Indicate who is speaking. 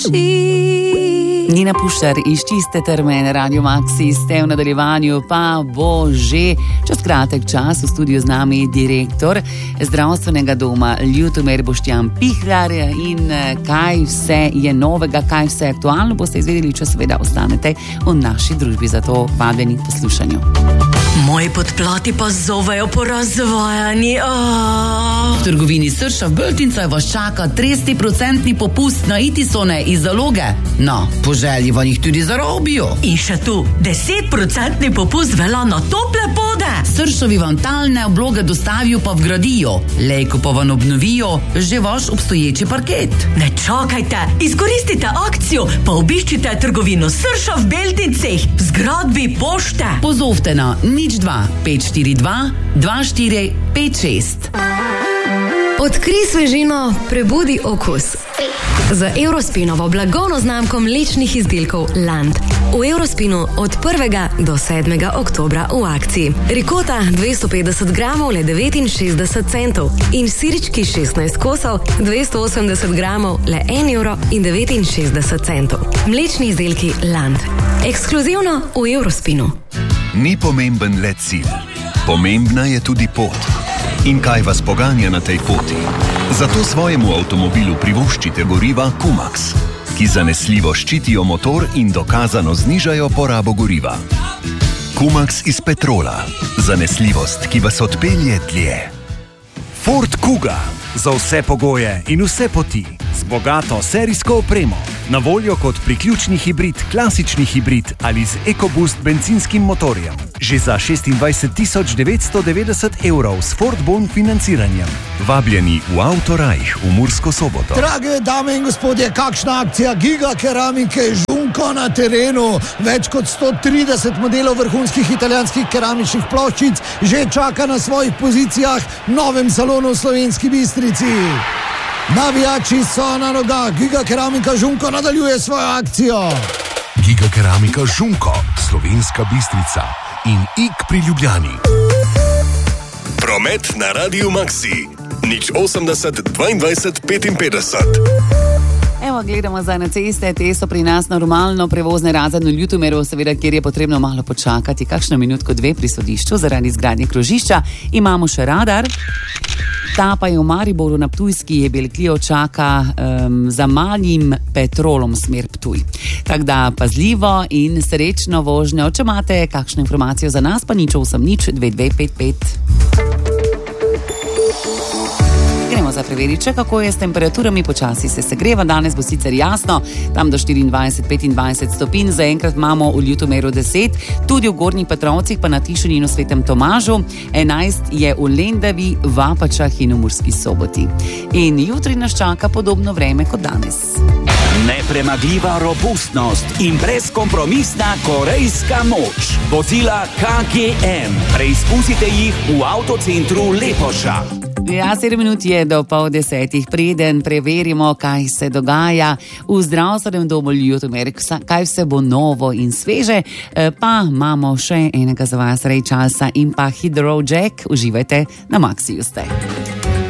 Speaker 1: Nina Puščar iz Čiste trme na Radio Maxi, ste v nadaljevanju, pa bo že čez kratek čas v studiu z nami direktor zdravstvenega doma Ljutomer Boštjan Pihlar in kaj vse je novega, kaj vse je aktualno, boste izvedeli, če seveda ostanete v naši družbi, zato vabljeni k poslušanju.
Speaker 2: Moji podplati pa zovejo po razvajanju.
Speaker 1: V trgovini Srša v Beltincah vas čaka 30% popust na Itisone iz zaloge. No, po želji vam jih tudi zarobijo.
Speaker 2: In še tu 10% popust velja na tople pode.
Speaker 1: Sršovi vam talne obloge dostavijo pa vgradijo. Lejko pa vam obnovijo že vaš obstoječi parket.
Speaker 2: Ne čakajte, izkoristite akcijo, pa obiščite trgovino Srša v Beltincih v zgradbi pošte.
Speaker 1: Pozovte na 02-542 2456.
Speaker 3: Odkri svežino, prebudi okus. Z Eurospinovo blagovno znamko mlečnih izdelkov Land. V Eurospinu od 1. do 7. oktobra v akciji. Rikota 250 gramov le 69 centov in sirički 16 kosov 280 gramov le 1,69 €. Mlečni izdelki Land. Ekskluzivno v Eurospinu.
Speaker 4: Ni pomemben le cilj, pomembna je tudi pot. In kaj vas poganja na tej poti? Zato svojemu avtomobilu privoščite goriva Kumax, ki zanesljivo ščitijo motor in dokazano znižajo porabo goriva. Kumax iz petrola. Zanesljivost, ki vas odpelje dlje.
Speaker 5: Ford Kuga. Za vse pogoje in vse poti. Z bogato serijsko opremo. Na voljo kot priključni hibrid, klasični hibrid ali z EcoBoost bencinskim motorjem. Že za 26 990 € s Ford Bon financiranjem.
Speaker 4: Vabljeni v Autorajh v Mursko Soboto.
Speaker 6: Drage dame in gospodje, kakšna akcija Giga Keramike Žunko na terenu. Več kot 130 modelov vrhunskih italijanskih keramičnih ploščic že čaka na svojih pozicijah v novem salonu v Slovenski Bistrici. Navijači so na nogah, Giga Keramika Žunko nadaljuje svojo akcijo.
Speaker 7: Giga Keramika Žunko, Slovenska Bistrica in Ik pri Ljubljani.
Speaker 8: Promet na Radio Maxi, 080 22 55.
Speaker 1: Evo, gledamo zdaj na ceste, te so pri nas normalno prevozne razen v Ljutomeru, seveda, kjer je potrebno malo počakati, kakšno minutko dve pri sodišču zaradi izgradnje krožišča. Imamo še radar. Ta pa je v Mariboru na Ptujski, je Belklio čaka za malim Petrolom smer Ptuj. Tako da pazljivo in srečno vožnjo. Če imate kakšno informacijo za nas, pa 080 2255. Gremo za preveriti, kako je s temperaturami, počasi se segreva, danes bo sicer jasno, tam do 24-25 stopinj, zaenkrat imamo v Ljutomeru 10, tudi v Gornjih Petrovcih, pa na Tišini in v Svetem Tomažu, 11 je v Lendavi, v Apačah in v Murski Soboti. In jutri nas čaka podobno vreme kot danes.
Speaker 9: Nepremagljiva robustnost in brezkompromisna korejska moč. Vozila KGM. Preizkusite jih v avtocentru Lepoša.
Speaker 1: Ja, 7 minut je do 9:30, preden preverimo, kaj se dogaja v zdravstvenem domu Ljutomer, kaj vse bo novo in sveže, pa imamo še enega za vas, Ray Charlesa in pa Hydro Jack. Uživajte na Maxiju ste.